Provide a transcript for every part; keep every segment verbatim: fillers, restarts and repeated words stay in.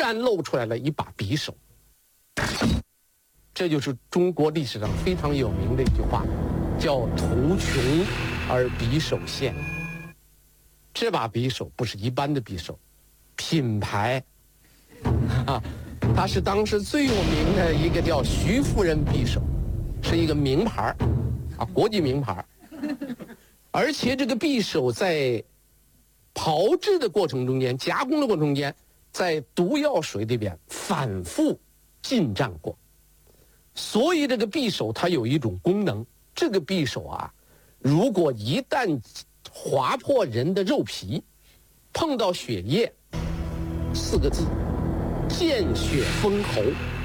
然露出来了一把匕首。这就是中国历史上非常有名的一句话，叫图穷而匕首现。这把匕首不是一般的匕首，品牌啊，它是当时最有名的一个叫徐夫人匕首，是一个名牌啊，国际名牌。而且这个匕首在炮制的过程中间、加工的过程中间，在毒药水里边反复浸蘸过，所以这个匕首它有一种功能，这个匕首啊，如果一旦划破人的肉皮，碰到血液，四个字，见血封喉，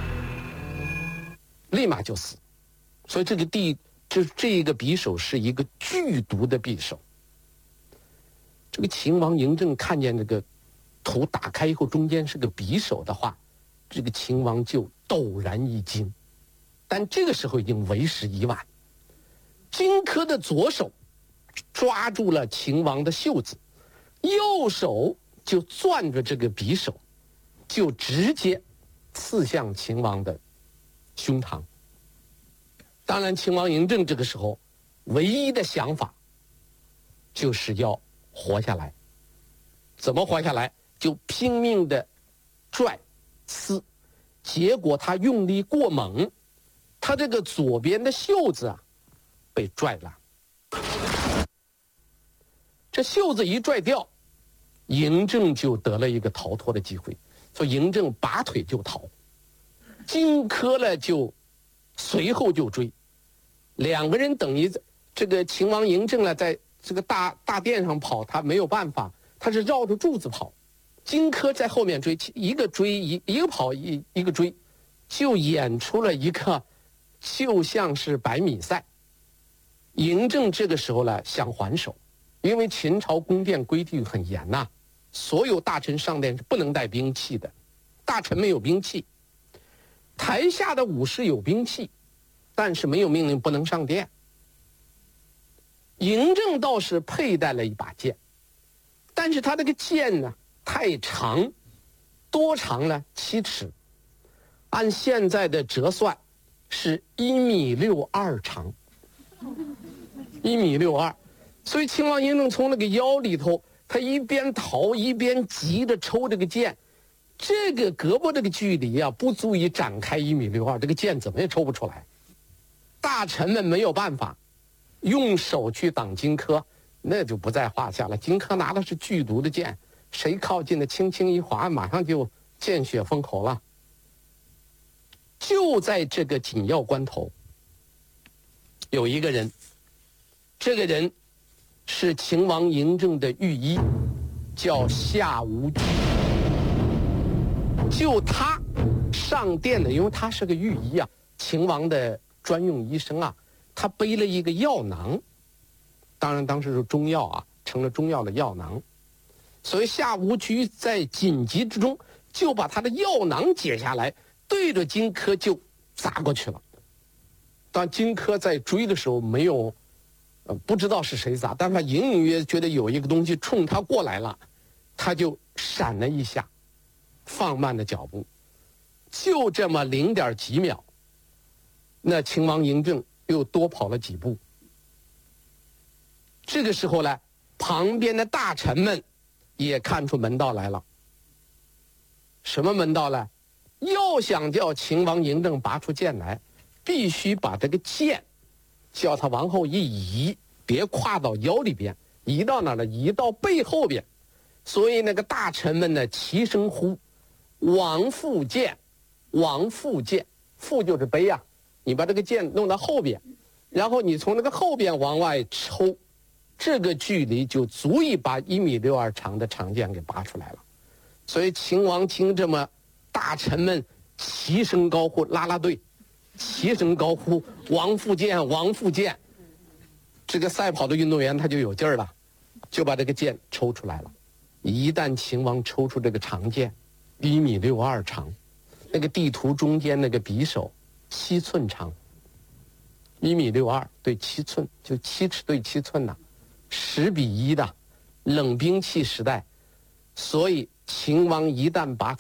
立马就死。所以这个地这这个匕首是一个剧毒的匕首。这个秦王嬴政看见这个图打开以后中间是个匕首的话，这个秦王就陡然一惊。但这个时候已经为时已晚，荆轲的左手抓住了秦王的袖子，右手就攥着这个匕首，就直接刺向秦王的胸膛。当然秦王嬴政这个时候唯一的想法就是要活下来。怎么活下来？就拼命的拽撕，结果他用力过猛，他这个左边的袖子啊被拽了。这袖子一拽掉，嬴政就得了一个逃脱的机会，所以嬴政拔腿就逃，荆轲呢就随后就追，两个人等于这个秦王嬴政呢在这个大大殿上跑，他没有办法，他是绕着柱子跑，荆轲在后面追，一个追一一个跑一一个追，就演出了一个就像是百米赛。嬴政这个时候呢想还手，因为秦朝宫殿规定很严呐、啊，所有大臣上殿是不能带兵器的，大臣没有兵器，台下的武士有兵器，但是没有命令不能上殿。嬴政倒是佩戴了一把剑，但是他这个剑呢太长，多长呢？七尺，按现在的折算是一米六二长，一米六二。所以秦王嬴政从那个腰里头，他一边逃一边急着抽这个剑，这个胳膊这个距离啊，不足以展开一米六二，这个剑怎么也抽不出来。大臣们没有办法，用手去挡荆轲，那就不在话下了。荆轲拿的是剧毒的剑，谁靠近的轻轻一划，马上就见血封喉了。就在这个紧要关头，有一个人，这个人是秦王嬴政的御医，叫夏无惧。就他上殿的，因为他是个御医啊，秦王的专用医生啊，他背了一个药囊，当然当时是中药啊，成了中药的药囊。所以夏无惧在紧急之中就把他的药囊解下来，对着荆轲就砸过去了。当荆轲在追的时候没有呃，不知道是谁砸，但他隐隐约觉得有一个东西冲他过来了，他就闪了一下，放慢了脚步，就这么零点几秒，那秦王嬴政又多跑了几步。这个时候呢，旁边的大臣们也看出门道来了。什么门道呢？要想叫秦王嬴政拔出剑来，必须把这个剑叫他往后一移，别跨到腰里边，移到哪儿呢？移到背后边。所以那个大臣们呢齐声呼：王复剑，王复剑。复就是背啊，你把这个剑弄到后边，然后你从那个后边往外抽，这个距离就足以把一米六二长的长剑给拔出来了。所以秦王听这么大臣们齐声高呼，啦啦队齐声高呼王复剑，王复剑。这个赛跑的运动员他就有劲儿了，就把这个剑抽出来了。一旦秦王抽出这个长剑，一米六二长，那个地图中间那个匕首七寸长，一米六二对七寸，就七尺对七寸呐、啊，十比一的冷兵器时代。所以秦王一旦拔出